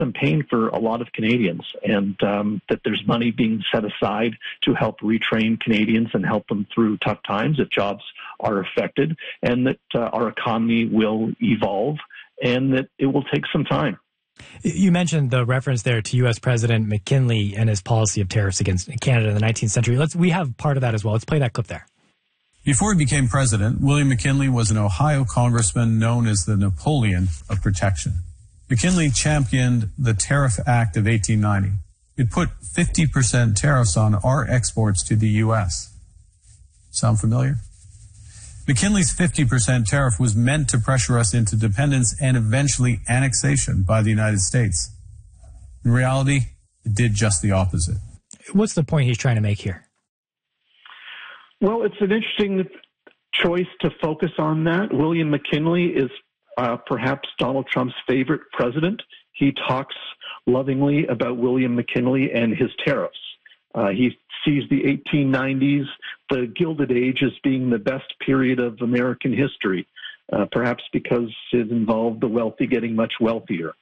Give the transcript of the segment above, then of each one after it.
them pain for a lot of Canadians, and that there's money being set aside to help retrain Canadians and help them through tough times if jobs are affected, and that our economy will evolve and that it will take some time. You mentioned the reference there to U.S. President McKinley and his policy of tariffs against Canada in the 19th century. We have part of that as well. Let's play that clip there. Before he became president, William McKinley was an Ohio congressman known as the Napoleon of protection. McKinley championed the Tariff Act of 1890. It put 50% tariffs on our exports to the U.S. Sound familiar? McKinley's 50% tariff was meant to pressure us into dependence and eventually annexation by the United States. In reality, it did just the opposite. What's the point he's trying to make here? Well, it's an interesting choice to focus on that. William McKinley is perhaps Donald Trump's favorite president. He talks lovingly about William McKinley and his tariffs. He sees the 1890s, the Gilded Age, as being the best period of American history, perhaps because it involved the wealthy getting much wealthier.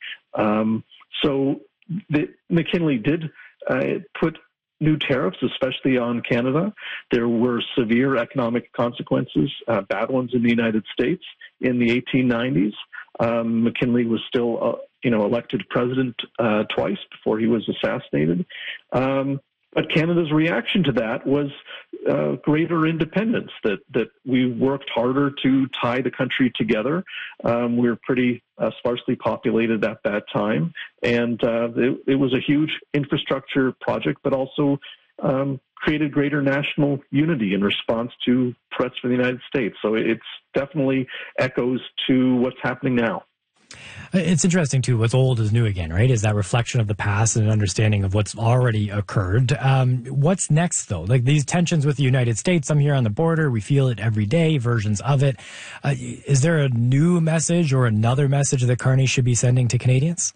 McKinley did put new tariffs, especially on Canada. There were severe economic consequences, bad ones in the United States in the 1890s. McKinley was still, elected president twice before he was assassinated. But Canada's reaction to that was greater independence, that we worked harder to tie the country together. We were pretty sparsely populated at that time, and it was a huge infrastructure project, but also created greater national unity in response to threats from the United States. So it's definitely echoes to what's happening now. It's interesting, too, what's old is new again, right? Is that reflection of the past and an understanding of what's already occurred. What's next, though? Like these tensions with the United States, I'm here on the border. We feel it every day, versions of it. Is there a new message or another message that Carney should be sending to Canadians?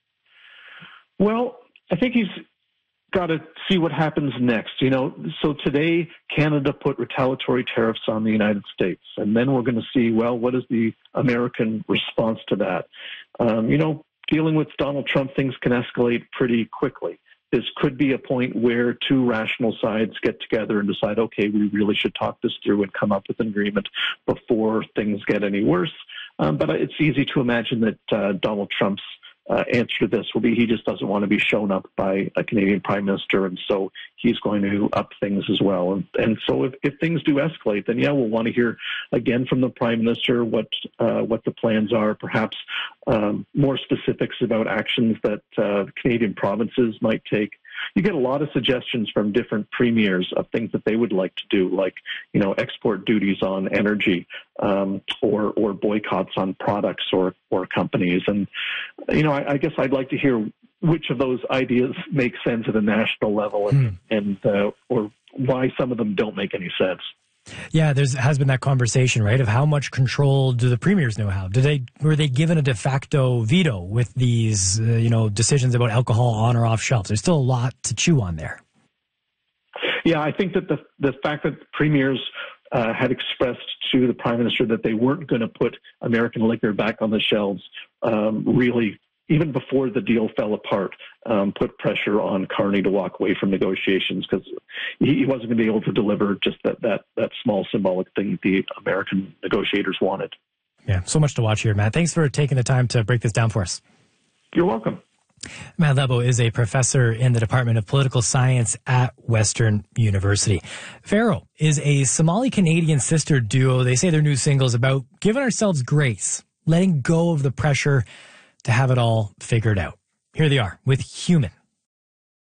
Well, I think he's got to see what happens next. So today, Canada put retaliatory tariffs on the United States, and then we're going to see, well, what is the American response to that? Dealing with Donald Trump, things can escalate pretty quickly. This could be a point where two rational sides get together and decide, okay, we really should talk this through and come up with an agreement before things get any worse. But it's easy to imagine that Donald Trump's answer to this will be he just doesn't want to be shown up by a Canadian prime minister, and so he's going to up things as well. And so if things do escalate, then we'll want to hear again from the prime minister what the plans are, perhaps more specifics about actions that Canadian provinces might take. You get a lot of suggestions from different premiers of things that they would like to do, like, export duties on energy, or boycotts on products or companies. And, I guess I'd like to hear which of those ideas make sense at a national level and or why some of them don't make any sense. Yeah, has been that conversation, right, of how much control do the premiers now have? Were they given a de facto veto with these, decisions about alcohol on or off shelves? There's still a lot to chew on there. Yeah, I think that the fact that premiers had expressed to the prime minister that they weren't going to put American liquor back on the shelves really, even before the deal fell apart, put pressure on Carney to walk away from negotiations, because he wasn't going to be able to deliver just that small symbolic thing the American negotiators wanted. Yeah, so much to watch here, Matt. Thanks for taking the time to break this down for us. You're welcome. Matt Lebo is a professor in the Department of Political Science at Western University. Pharaoh is a Somali-Canadian sister duo. They say their new single is about giving ourselves grace, letting go of the pressure to have it all figured out. Here they are with Human.